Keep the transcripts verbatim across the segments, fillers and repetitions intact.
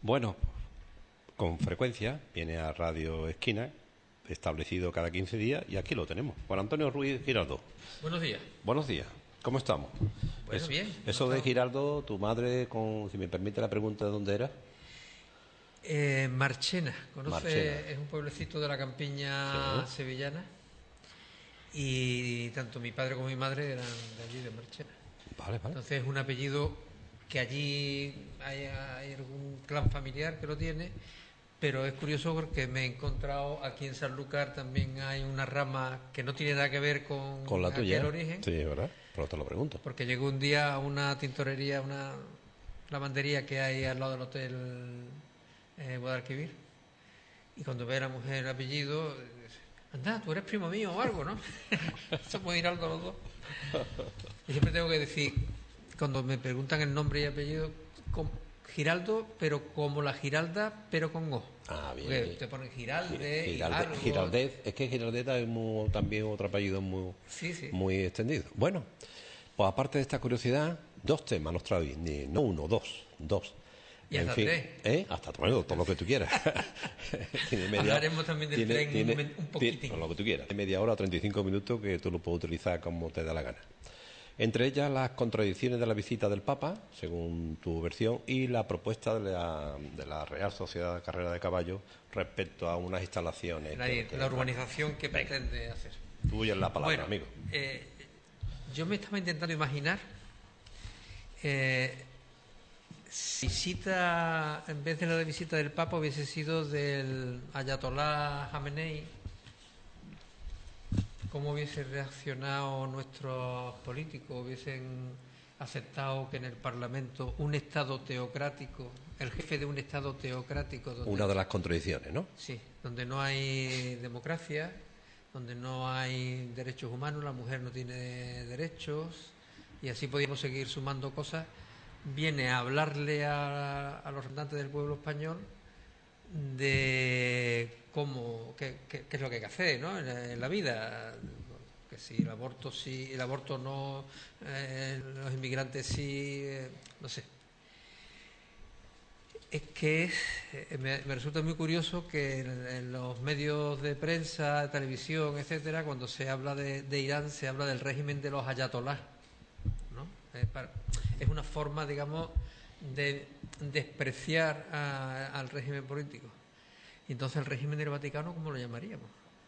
Bueno, con frecuencia viene a Radio Esquina, establecido cada quince días, y aquí lo tenemos. Juan Antonio Ruiz Giraldo. Buenos días. Buenos días. ¿Cómo estamos? Bueno, eso, bien. Eso de Giraldo, tu madre, con, si me permite la pregunta, ¿de dónde era? Eh, Marchena. ¿Conoce? Marchena. Es un pueblecito de la campiña sí. sevillana. Y tanto mi padre como mi madre eran de allí, de Marchena. Vale, vale. Entonces es un apellido que allí hay, hay algún clan familiar que lo tiene, pero es curioso porque me he encontrado aquí en Sanlúcar también hay una rama que no tiene nada que ver con, ¿Con la tuya? aquel origen. Sí, ¿verdad? Pero te lo pregunto. Porque llegó un día a una tintorería, una lavandería que hay al lado del hotel eh, Guadalquivir, y cuando ve a la mujer el apellido, anda, tú eres primo mío o algo, ¿no? Se puede ir algo los dos. Y siempre tengo que decir, cuando me preguntan el nombre y apellido, con Giraldo, pero como la Giralda, pero con O. Ah, bien. Porque te ponen Giralde, Giralde, Giraldez, es que Giraldeta es muy, también otro apellido muy, sí, sí. muy extendido. Bueno, pues aparte de esta curiosidad, dos temas nos trae, ni, no uno, dos, dos. Y en hasta fin, tres. ¿eh? Hasta bueno, todo lo que tú quieras. Tiene media, Hablaremos también del tiene, tren tiene, un, un poquitín. Tiene, lo que tú quieras. Media hora, treinta y cinco minutos que tú lo puedes utilizar como te da la gana. Entre ellas las contradicciones de la visita del Papa, según tu versión, y la propuesta de la, de la Real Sociedad de Carrera de Caballos respecto a unas instalaciones. La, que, que la urbanización que Venga. pretende hacer. Tuya es la palabra, bueno, amigo. Eh, yo me estaba intentando imaginar eh, si visita, en vez de la visita del Papa, hubiese sido del Ayatolá Jamenei. ¿Cómo hubiese reaccionado nuestros políticos? ¿Hubiesen aceptado que en el Parlamento un Estado teocrático, el jefe de un Estado teocrático... Donde, una de las contradicciones, ¿no? Sí, donde no hay democracia, donde no hay derechos humanos, la mujer no tiene derechos, y así podríamos seguir sumando cosas, viene a hablarle a, a los representantes del pueblo español de cómo, qué, qué, qué es lo que hay que hacer, ¿no? en, en la vida, que si el aborto sí, el aborto no, eh, los inmigrantes sí, eh, no sé. Es que eh, me, me resulta muy curioso que en, en los medios de prensa, televisión, etcétera, cuando se habla de, de Irán se habla del régimen de los ayatolás, ¿no? Es, para, es una forma, digamos, de despreciar a, al régimen político. Y entonces el régimen del Vaticano, ¿cómo lo llamaríamos?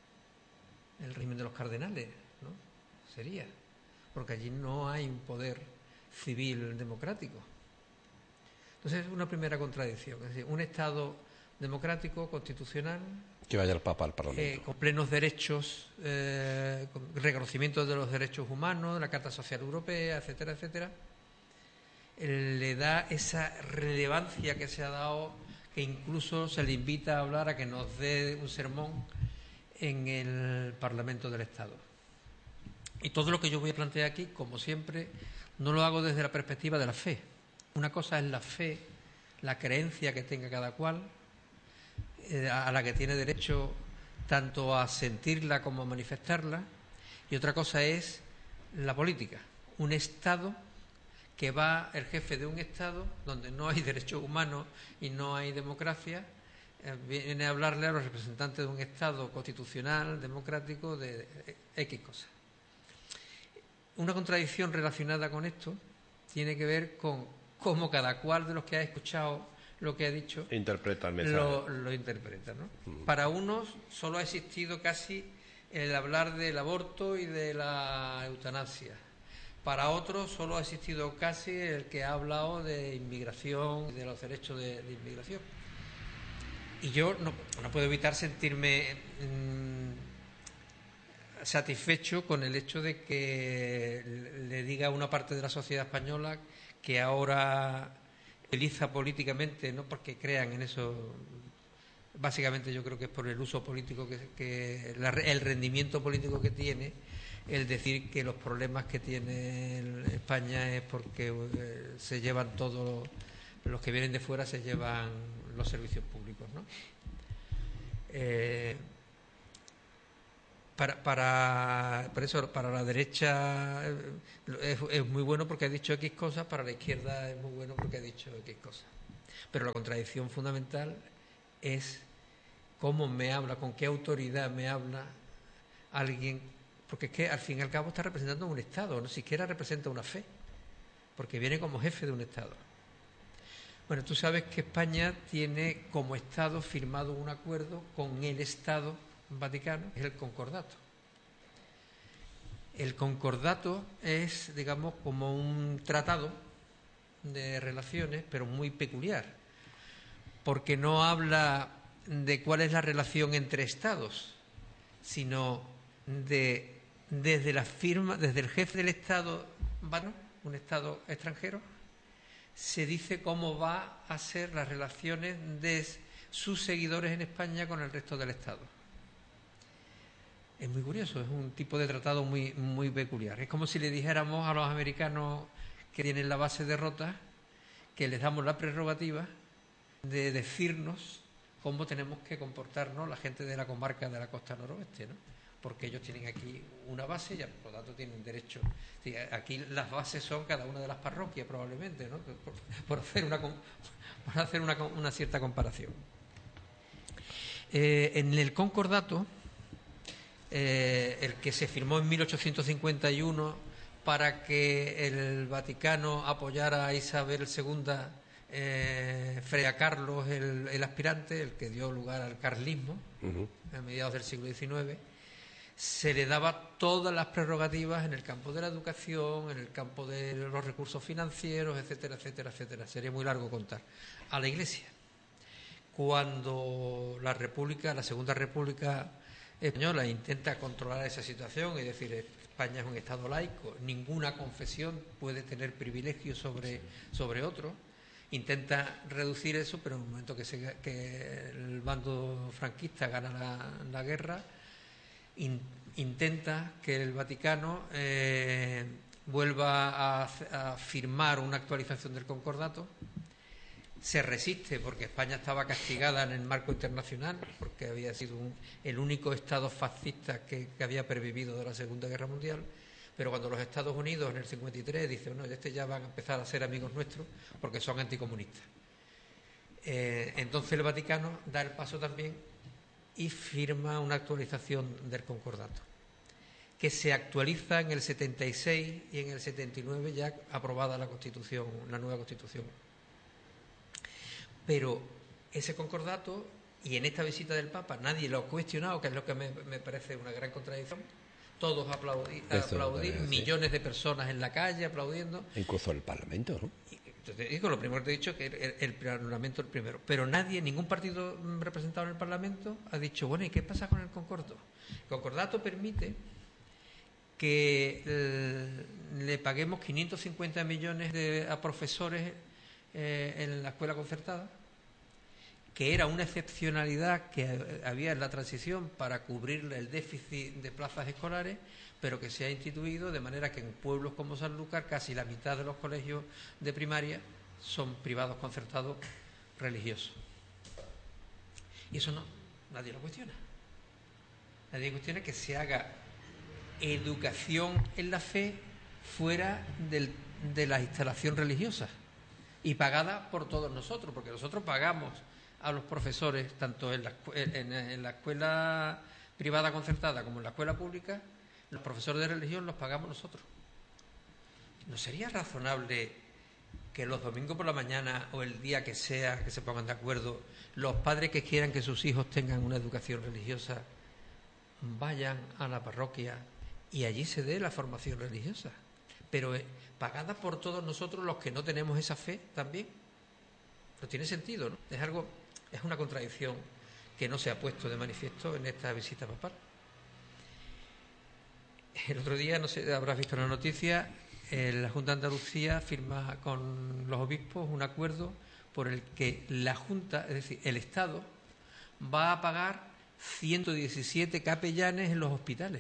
El régimen de los cardenales, ¿no? Sería, porque allí no hay un poder civil democrático. Entonces es una primera contradicción, es decir, un Estado democrático, constitucional, que vaya el Papa al Parlamento, eh, con plenos derechos, eh, con reconocimiento de los derechos humanos, de la Carta Social Europea, etcétera, etcétera, le da esa relevancia que se ha dado, que incluso se le invita a hablar, a que nos dé un sermón en el Parlamento del Estado. Y todo lo que yo voy a plantear aquí, como siempre, no lo hago desde la perspectiva de la fe. Una cosa es la fe, la creencia que tenga cada cual, eh, a la que tiene derecho tanto a sentirla como a manifestarla, y otra cosa es la política, un Estado que va, el jefe de un Estado donde no hay derechos humanos y no hay democracia, eh, viene a hablarle a los representantes de un Estado constitucional, democrático, de, de, de X cosas. Una contradicción relacionada con esto tiene que ver con cómo cada cual de los que ha escuchado lo que ha dicho interpreta el mensaje. Lo, lo interpreta, ¿no? Mm. Para unos solo ha existido casi el hablar del aborto y de la eutanasia. Para otros solo ha existido casi el que ha hablado de inmigración, de los derechos de, de inmigración. Y yo no, no puedo evitar sentirme mmm, satisfecho con el hecho de que le diga a una parte de la sociedad española que ahora utiliza políticamente, no porque crean en eso, básicamente yo creo que es por el uso político, que, que la, el rendimiento político que tiene, el decir que los problemas que tiene España es porque eh, se llevan todos los que vienen de fuera, se llevan los servicios públicos, ¿no? Eh, para, para, por eso, para la derecha es, es muy bueno porque ha dicho X cosas, para la izquierda es muy bueno porque ha dicho X cosas. Pero la contradicción fundamental es cómo me habla, con qué autoridad me habla alguien, porque es que al fin y al cabo está representando un Estado, no siquiera representa una fe, porque viene como jefe de un Estado. Bueno, tú sabes que España tiene como Estado firmado un acuerdo con el Estado Vaticano, es el Concordato. El Concordato es, digamos, como un tratado de relaciones, pero muy peculiar, porque no habla de cuál es la relación entre Estados, sino de desde la firma, desde el jefe del Estado, bueno, un Estado extranjero, se dice cómo va a ser las relaciones de sus seguidores en España con el resto del Estado. Es muy curioso, es un tipo de tratado muy, muy peculiar. Es como si le dijéramos a los americanos que tienen la base de Rota que les damos la prerrogativa de decirnos cómo tenemos que comportarnos la gente de la comarca de la costa noroeste, ¿no? Porque ellos tienen aquí una base y por lo tanto tienen derecho. Aquí las bases son cada una de las parroquias probablemente, ¿no? Por, por hacer una, por hacer una, una cierta comparación. Eh, en el Concordato, eh, el que se firmó en mil ochocientos cincuenta y uno para que el Vaticano apoyara a Isabel segunda eh, frente a Carlos el, el aspirante, el que dio lugar al carlismo, uh-huh. a mediados del siglo diecinueve, se le daba todas las prerrogativas en el campo de la educación, en el campo de los recursos financieros, etcétera, etcétera, etcétera. Sería muy largo contar. A la Iglesia. Cuando la República, la Segunda República Española intenta controlar esa situación, es decir, España es un Estado laico, ninguna confesión puede tener privilegios sobre, sobre otro, intenta reducir eso, pero en el momento que, se, que el bando franquista gana la, la guerra, in, intenta que el Vaticano eh, vuelva a, a firmar una actualización del Concordato. Se resiste porque España estaba castigada en el marco internacional, porque había sido un, el único Estado fascista que, que había pervivido de la Segunda Guerra Mundial. Pero cuando los Estados Unidos en el cincuenta y tres dicen, bueno, este ya van a empezar a ser amigos nuestros porque son anticomunistas. Eh, entonces el Vaticano da el paso también y firma una actualización del Concordato, que se actualiza en el setenta y seis y en el setenta y nueve ya aprobada la Constitución, la nueva Constitución. Pero ese Concordato, y en esta visita del Papa nadie lo ha cuestionado, que es lo que me, me parece una gran contradicción. Todos aplaudir, aplaudir es, millones de personas en la calle aplaudiendo. Incluso el Parlamento, ¿no? Entonces, digo, lo primero que te he dicho que el, el, el Parlamento el primero. Pero nadie, ningún partido representado en el Parlamento ha dicho, bueno, ¿y qué pasa con el Concordato? El Concordato permite que eh, le paguemos quinientos cincuenta millones de, a profesores eh, en la escuela concertada, que era una excepcionalidad que había en la transición para cubrir el déficit de plazas escolares, pero que se ha instituido de manera que en pueblos como Sanlúcar casi la mitad de los colegios de primaria son privados concertados religiosos. Y eso no, nadie lo cuestiona. Nadie cuestiona que se haga educación en la fe fuera del, de la instalación religiosa y pagada por todos nosotros, porque nosotros pagamos a los profesores, tanto en la, en, en la escuela privada concertada como en la escuela pública, los profesores de religión los pagamos nosotros. ¿No sería razonable que los domingos por la mañana o el día que sea, que se pongan de acuerdo, los padres que quieran que sus hijos tengan una educación religiosa vayan a la parroquia y allí se dé la formación religiosa, pero eh, pagada por todos nosotros los que no tenemos esa fe también? No tiene sentido, ¿no? Es algo, es una contradicción que no se ha puesto de manifiesto en esta visita papal. El otro día, no sé, habrás visto en la noticia, eh, la Junta de Andalucía firma con los obispos un acuerdo por el que la Junta, es decir, el Estado, va a pagar ciento diecisiete capellanes en los hospitales.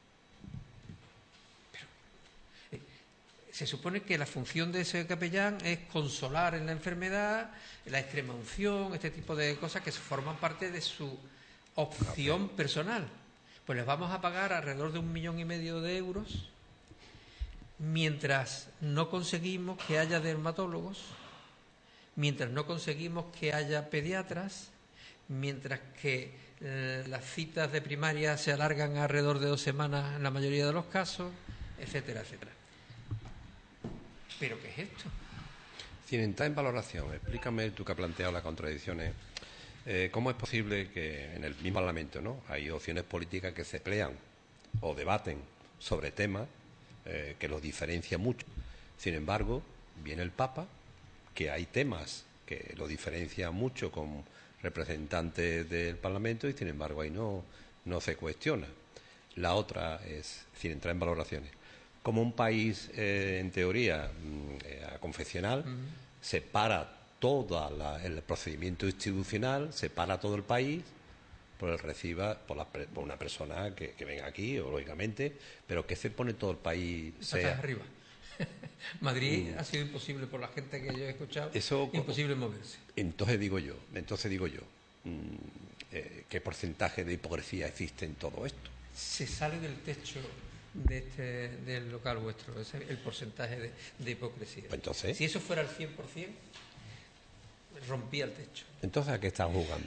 Pero, eh, se supone que la función de ese capellán es consolar en la enfermedad, la extrema unción, este tipo de cosas que forman parte de su opción personal. Pues les vamos a pagar alrededor de un millón y medio de euros mientras no conseguimos que haya dermatólogos, mientras no conseguimos que haya pediatras, mientras que eh, las citas de primaria se alargan alrededor de dos semanas en la mayoría de los casos, etcétera, etcétera. ¿Pero qué es esto? Sin entrar en valoración, explícame, tú que has planteado las contradicciones, eh, ¿cómo es posible que en el mismo Parlamento, ¿no?, hay opciones políticas que se pelean o debaten sobre temas eh, que los diferencian mucho? Sin embargo, viene el Papa, que hay temas que lo diferencian mucho con representantes del Parlamento, y sin embargo ahí no, no se cuestiona. La otra es, sin entrar en valoraciones, como un país, eh, en teoría, eh, confesional, uh-huh, separa todo el procedimiento institucional, separa todo el país, por el reciba por, la, por una persona que, que venga aquí, o lógicamente, pero que se pone todo el país. Sea arriba. Madrid mm. ha sido imposible, por la gente que yo he escuchado, eso, imposible moverse. Entonces digo yo, entonces digo yo, mmm, eh, ¿qué porcentaje de hipocresía existe en todo esto? Se sale del techo de este, del local vuestro, ese es el porcentaje de, de hipocresía. Pues entonces, si eso fuera el cien por ciento, rompía el techo. Entonces, ¿a qué están jugando?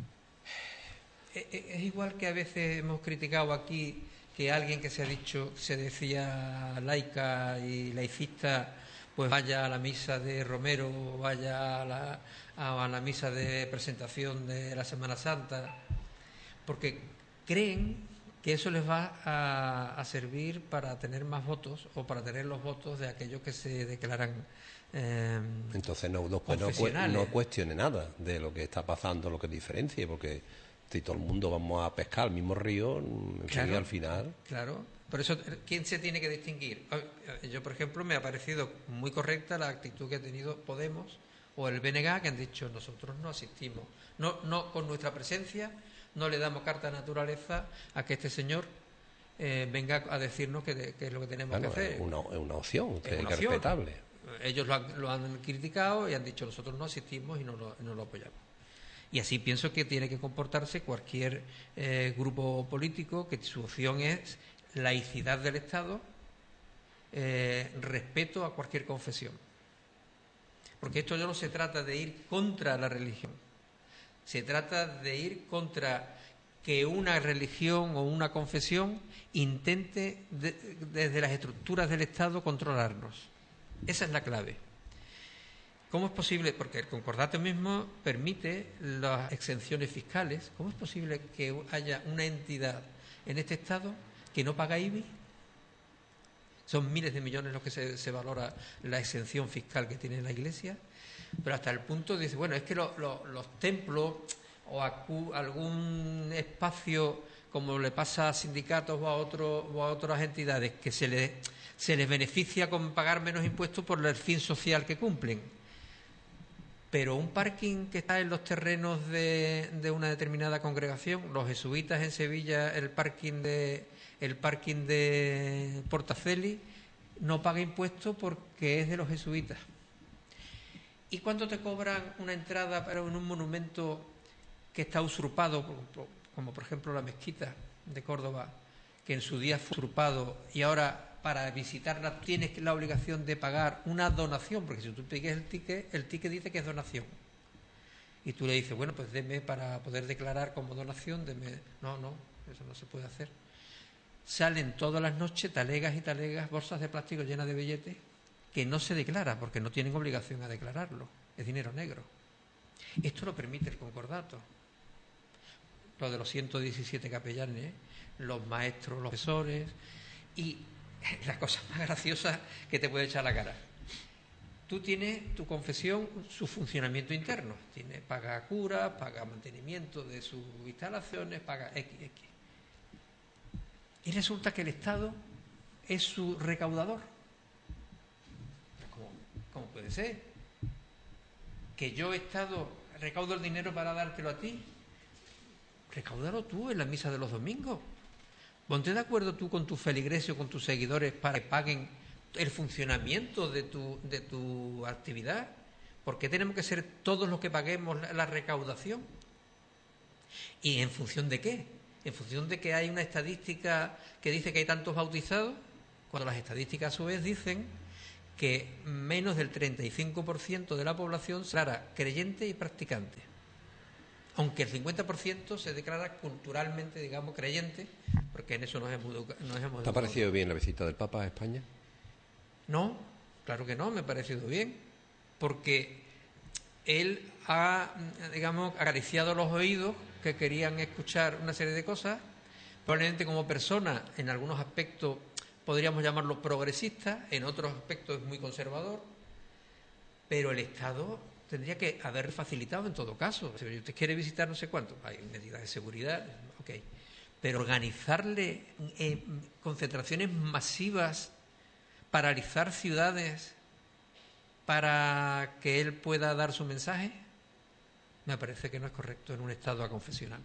Es, es igual que a veces hemos criticado aquí que alguien que se ha dicho, se decía laica y laicista, pues vaya a la misa de Romero, vaya a la, a la misa de presentación de la Semana Santa, porque creen que eso les va a, a servir para tener más votos o para tener los votos de aquellos que se declaran eh, entonces no, no, no, no cuestione nada de lo que está pasando, lo que diferencie, porque si todo el mundo vamos a pescar al mismo río, claro, al final. Claro, por eso, ¿quién se tiene que distinguir? Yo, por ejemplo, me ha parecido muy correcta la actitud que ha tenido Podemos o el B N G, que han dicho: nosotros no asistimos, no, no con nuestra presencia, no le damos carta de naturaleza a que este señor eh, venga a decirnos qué es lo que tenemos bueno, que hacer. Es una, es una opción, es, es una opción. Respetable. Ellos lo han, lo han criticado y han dicho: nosotros no asistimos y no lo, no lo apoyamos. Y así pienso que tiene que comportarse cualquier eh, grupo político, que su opción es laicidad del Estado, eh, respeto a cualquier confesión. Porque esto ya no se trata de ir contra la religión, se trata de ir contra que una religión o una confesión intente de, desde las estructuras del Estado controlarnos. Esa es la clave. ¿Cómo es posible? Porque el concordato mismo permite las exenciones fiscales. ¿Cómo es posible que haya una entidad en este Estado que no paga I B I? Son miles de millones los que se, se valora la exención fiscal que tiene la Iglesia, pero hasta el punto de decir, bueno, es que lo, lo, los templos o acu, algún espacio, como le pasa a sindicatos o a, otro, o a otras entidades, que se les, se les beneficia con pagar menos impuestos por el fin social que cumplen. Pero un parking que está en los terrenos de, de una determinada congregación, los jesuitas en Sevilla, el parking de el parking de Portaceli, no paga impuestos porque es de los jesuitas. ¿Y cuánto te cobran una entrada para en un monumento que está usurpado, como por ejemplo la mezquita de Córdoba, que en su día fue usurpado y ahora para visitarla tienes la obligación de pagar una donación? Porque si tú pides el ticket, el ticket dice que es donación. Y tú le dices, bueno, pues deme para poder declarar como donación, deme. No, no, eso no se puede hacer. Salen todas las noches talegas y talegas, bolsas de plástico llenas de billetes, que no se declara porque no tienen obligación a declararlo. Es dinero negro. Esto lo permite el concordato. Lo de los ciento diecisiete capellanes, los maestros, los profesores, y la cosa más graciosa que te puede echar la cara. Tú tienes tu confesión, su funcionamiento interno. Tiene, paga cura, paga mantenimiento de sus instalaciones, paga X, X. Y resulta que el Estado es su recaudador. ¿Cómo, cómo puede ser? Que yo, Estado, recaudo el dinero para dártelo a ti. Recáudalo tú en la misa de los domingos. Ponte de acuerdo tú con tus feligreses o con tus seguidores para que paguen el funcionamiento de tu, de tu actividad. ¿Por qué tenemos que ser todos los que paguemos la, la recaudación? ¿Y en función de qué? ¿En función de que hay una estadística que dice que hay tantos bautizados? Cuando las estadísticas a su vez dicen que menos del treinta y cinco por ciento de la población se declara creyente y practicante, aunque el cincuenta por ciento se declara culturalmente, digamos, creyente, porque en eso nos hemos, educa nos hemos ¿Te ha parecido bien la visita del Papa a España? No, claro que no, me ha parecido bien, porque él ha, digamos, acariciado los oídos que querían escuchar una serie de cosas. Probablemente como persona, en algunos aspectos podríamos llamarlo progresista, en otros aspectos es muy conservador, pero el Estado tendría que haber facilitado en todo caso. Si usted quiere visitar no sé cuánto, hay medidas de seguridad, ok, pero organizarle eh, concentraciones masivas, paralizar ciudades para que él pueda dar su mensaje, me parece que no es correcto en un Estado aconfesional.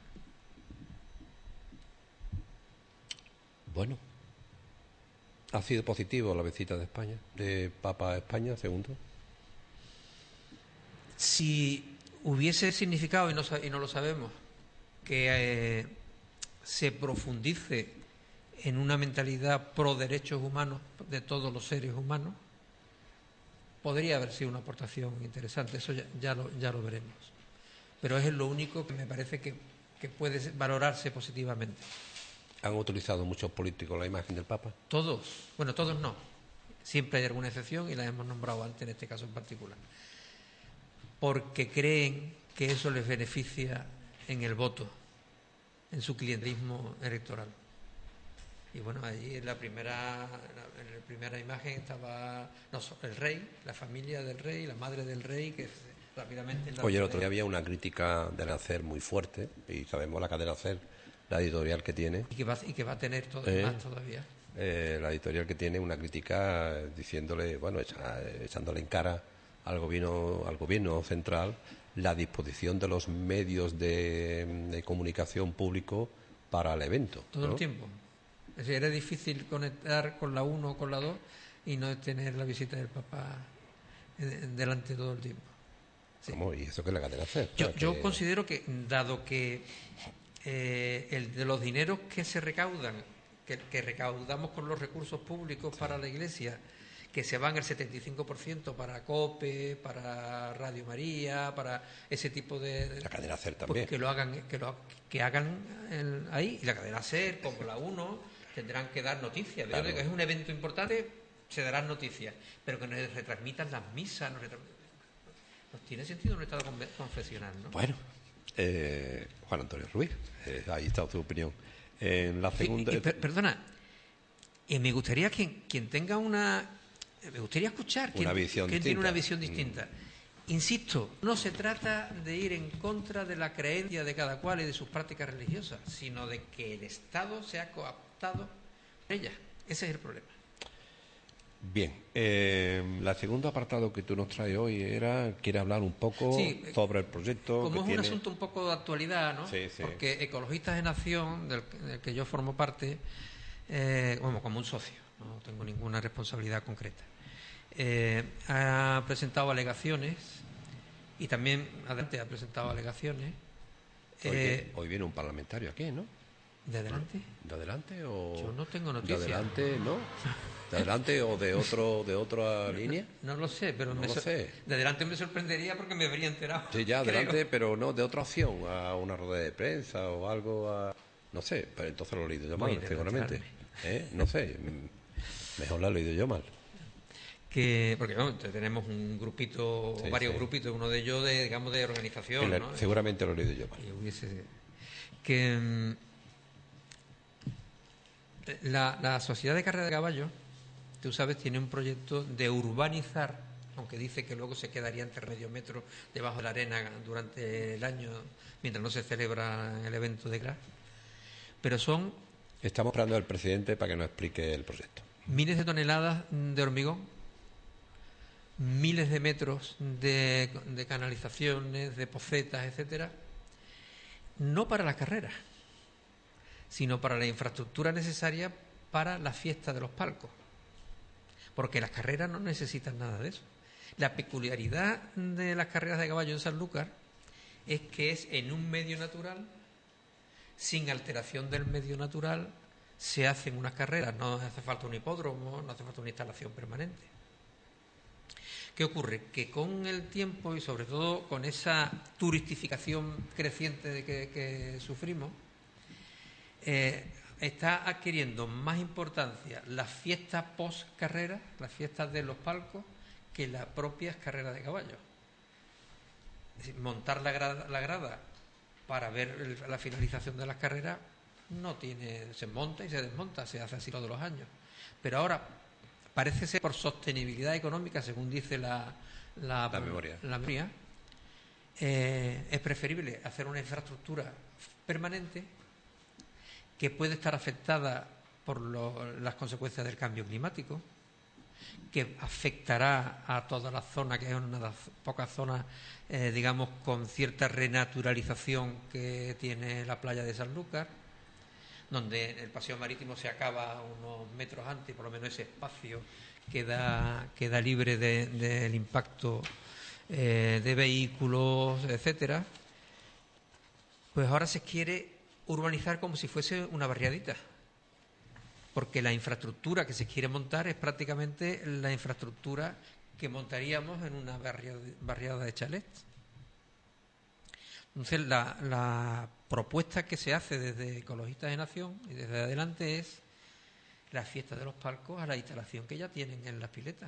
Bueno, ¿ha sido positivo la visita de España, de Papa a España, segundo? Si hubiese significado, y no, y no lo sabemos, que eh, se profundice en una mentalidad pro derechos humanos de todos los seres humanos, podría haber sido una aportación interesante, eso ya, ya, lo, ya lo veremos. Pero es lo único que me parece que, que puede valorarse positivamente. ¿Han utilizado muchos políticos la imagen del Papa? Todos, bueno, todos no. Siempre hay alguna excepción y la hemos nombrado antes en este caso en particular. Porque creen que eso les beneficia en el voto, en su clientelismo electoral. Y bueno, allí en la primera, en la primera imagen estaba no, el rey, la familia del rey, la madre del rey, que rápidamente... Oye, el otro día había una crítica de Nacer muy fuerte, y sabemos la cadena Nacer, la editorial que tiene. Y que va, y que va a tener todo, eh, más todavía. Eh, la editorial que tiene una crítica diciéndole, bueno, echa, echándole en cara al gobierno, al gobierno central la disposición de los medios de, de comunicación público para el evento. Todo ¿no? el tiempo. Es decir, era difícil conectar con la uno o con la dos y no tener la visita del Papa delante todo el tiempo. Sí. ¿Cómo? ¿Y eso qué es la cadena Nacer? Yo, que... yo considero que, dado que eh, el de los dineros que se recaudan, que, que recaudamos con los recursos públicos sí. para la Iglesia, que se van el setenta y cinco por ciento para COPE, para Radio María, para ese tipo de... La cadena SER también. Pues que lo hagan, que lo que hagan el, ahí, y la cadena SER, como la uno, tendrán que dar noticias. Claro. Es un evento importante, se darán noticias, pero que nos retransmitan las misas, nos retransmitan... No tiene sentido un Estado confesional, ¿no? Bueno, eh, Juan Antonio Ruiz, eh, ahí está tu opinión. En la segunda... Eh, eh, per, perdona, eh, me gustaría que quien tenga una... Me gustaría escuchar una quien, visión quien tiene una visión mm. distinta. Insisto, no se trata de ir en contra de la creencia de cada cual y de sus prácticas religiosas, sino de que el Estado se ha cooptado por ellas. Ese es el problema. Bien, eh, el segundo apartado que tú nos traes hoy era, quiere hablar un poco sí, sobre el proyecto. Como que es tiene... un asunto un poco de actualidad, ¿no? Sí, sí. Porque Ecologistas en Acción, del, del que yo formo parte, eh, bueno, como un socio, no tengo ninguna responsabilidad concreta, eh, ha presentado alegaciones y también adelante ha presentado alegaciones. Hoy, eh, viene, hoy viene un parlamentario aquí, ¿no? ¿De adelante? ¿De adelante o...? Yo no tengo noticias. ¿De adelante, no? ¿De adelante o de otro de otra línea? No, no lo sé, pero no me lo so sé. De adelante me sorprendería porque me habría enterado. Sí, ya, creo. adelante, pero no, de otra opción, a una rueda de prensa o algo, a... no sé, pero entonces lo he leído yo mal, seguramente. ¿Eh? No sé, mejor lo he leído yo mal. Que, porque bueno, tenemos un grupito, sí, varios sí. grupitos, uno de ellos de, digamos, de organización, la, ¿no? Seguramente lo he leído yo mal. Y hubiese... Que la, la Sociedad de Carrera de Caballos, tú sabes, tiene un proyecto de urbanizar, aunque dice que luego se quedaría entre medio metro debajo de la arena durante el año, mientras no se celebra el evento de Gras. Pero son... Estamos esperando al presidente para que nos explique el proyecto. Miles de toneladas de hormigón, miles de metros de, de canalizaciones, de pocetas, etcétera, no para las carreras, sino para la infraestructura necesaria para la fiesta de los palcos, porque las carreras no necesitan nada de eso. La peculiaridad de las carreras de caballo en Sanlúcar es que es en un medio natural, sin alteración del medio natural, se hacen unas carreras, no hace falta un hipódromo, no hace falta una instalación permanente. ¿Qué ocurre? Que con el tiempo y sobre todo con esa turistificación creciente de que, que sufrimos, eh, está adquiriendo más importancia las fiestas post carreras, las fiestas de los palcos, que las propias carreras de caballos. Es decir, montar la grada, la grada para ver el, la finalización de las carreras no tiene, se monta y se desmonta, se hace así todos los años. Pero ahora parece ser por sostenibilidad económica, según dice la, la, la memoria, la memoria eh, es preferible hacer una infraestructura permanente que puede estar afectada por lo, las consecuencias del cambio climático, que afectará a toda la zona, que es una de las pocas zonas, eh, digamos, con cierta renaturalización que tiene la playa de Sanlúcar, donde el paseo marítimo se acaba unos metros antes, por lo menos ese espacio queda, queda libre del de, de impacto eh, de vehículos, etcétera. Pues ahora se quiere urbanizar como si fuese una barriadita, porque la infraestructura que se quiere montar es prácticamente la infraestructura que montaríamos en una barriada, barriada de chalets. Entonces, la, la propuesta que se hace desde Ecologistas de Nación y desde adelante es la fiesta de los palcos a la instalación que ya tienen en las piletas.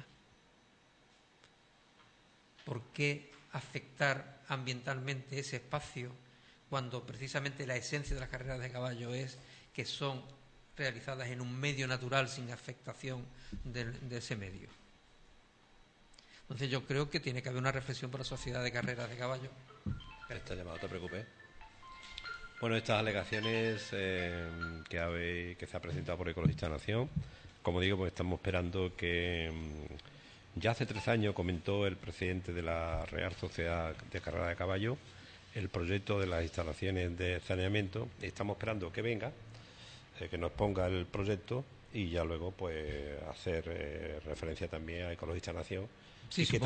¿Por qué afectar ambientalmente ese espacio cuando precisamente la esencia de las carreras de caballo es que son realizadas en un medio natural sin afectación de, de ese medio? Entonces yo creo que tiene que haber una reflexión por la sociedad de carreras de caballo. Está llamado, no te preocupes. Bueno, estas alegaciones eh, que, habe, que se ha presentado por Ecologistas de Nación, como digo, pues estamos esperando que mm, ya hace tres años comentó el presidente de la Real Sociedad de Carreras de Caballo el proyecto de las instalaciones de saneamiento. Estamos esperando que venga, eh, que nos ponga el proyecto y ya luego pues hacer eh, referencia también a Ecologistas de Nación. Sí, y que